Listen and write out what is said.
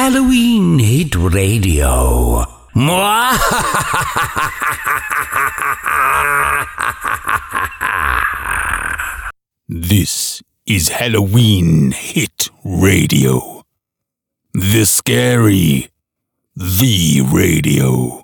Halloween Hit Radio. This is Halloween Hit Radio. The Scary, the Radio.